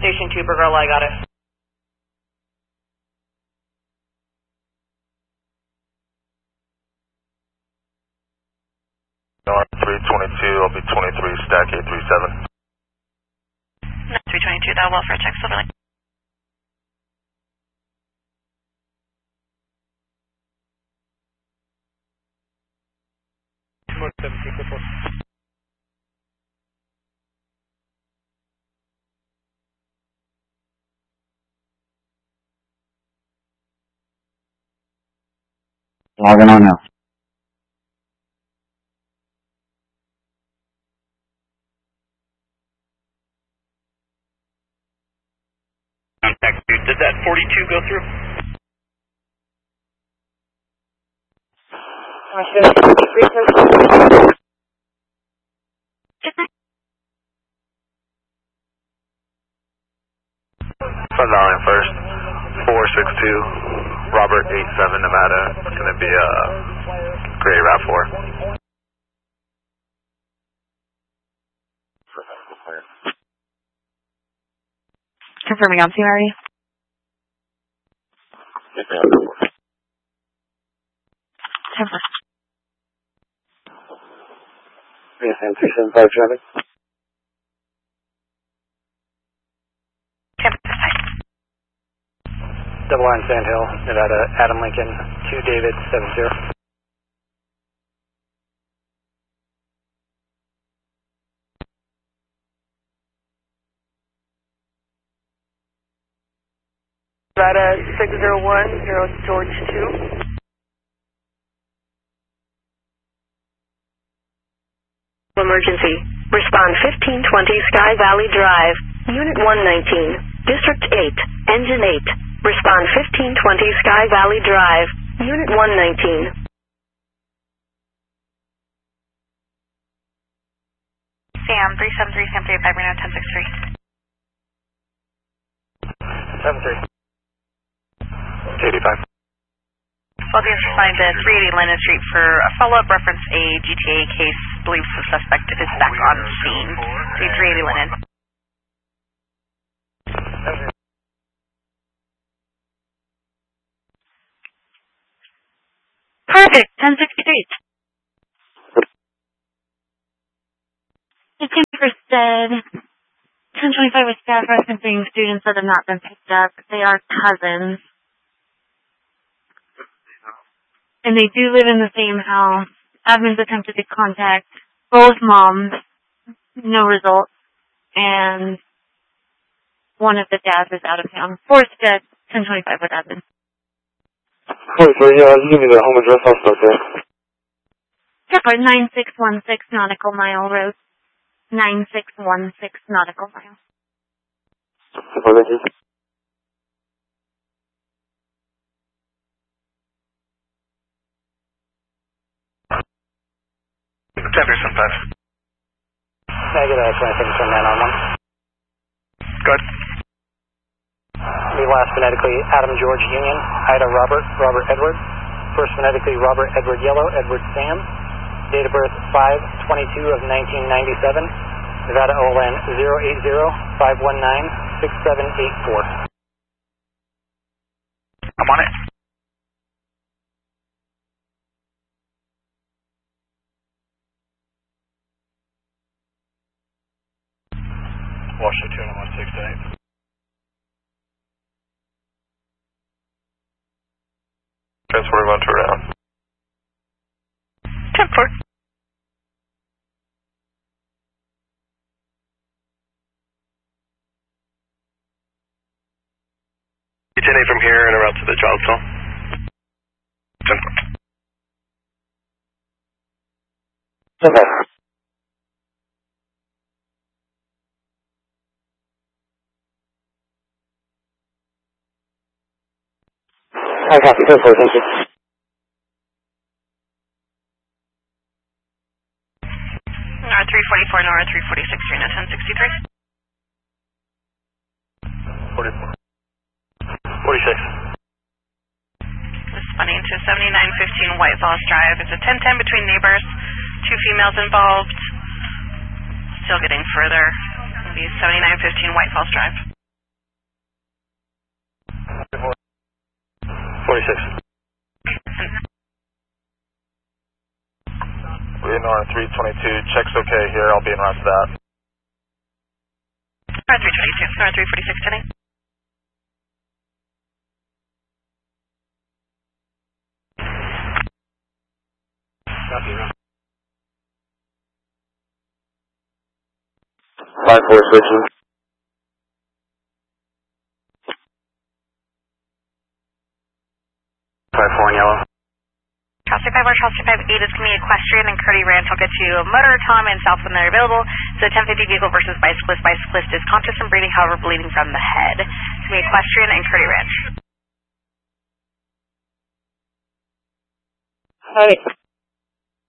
Station 2, Bergola, I got it. North 322, I'll be 23, stack 837. 322, that will for a check, Silverlake. Logging on now. Contact, dude. Did that 42 go through? Sun Valley first, 462, Robert 87, Nevada. It's going to be Gray RAV4. Confirming on Mary. VSM 375 traffic. Double line Sand Hill, Nevada, Adam Lincoln, 2 David 70. Nevada 601, 0 George 2. Emergency. Respond 1520 Sky Valley Drive, Unit 119, District 8, Engine 8. Respond 1520 Sky Valley Drive, Unit 119. Sam, 373, Sam 35, Reno 1063. 73. 85. Well, just assigned to 380 Lennon Street for a follow-up reference a GTA case. Believes the suspect is back on scene. 380 Lennon. Perfect. 1068. The Timber said 1025 with staff referencing students that have not been picked up. They are cousins. And they do live in the same house. Admin's attempted to contact both moms. No results. And one of the dads is out of town. Forced dead, 1025 with admin. Wait, so yeah, you give me the home address, I'll start there. Airport 9616 Nautical Mile Road. 9616 Nautical Mile. Thank you. Jefferson 5. Negative, 27 from 911. Good. The last phonetically, Adam George Union, Ida Robert, Robert Edward. First phonetically, Robert Edward Yellow, Edward Sam. Date of birth 5/22 of 1997. Nevada OLN 080-519-6784. I'm on it. Washington 168. Transport going to round. 10-4. Detonate from here and around to the child cell. 10-4. Okay. I copy, 10-4, thank you. Nora 344, Nora 346, Reno 1063. 44. 46. Responding to 7915 White Falls Drive. It's a 1010 between neighbors. 2 females involved. Still getting further. It'll be 7915 White Falls Drive. 26. Leonora 322, check's okay here, I'll be en route to that. 322, Nora 346 today. Copy, Ron. 546. 54 in yellow. Chelsea 5 or Chelsea 5 8 is going to be equestrian and Curdy Ranch. I'll get you a motor, Tom, and South when they're available. So 1050 vehicle versus bicyclist. Bicyclist is conscious and breathing, however, bleeding from the head. It's going to be equestrian and Curdy Ranch. Okay.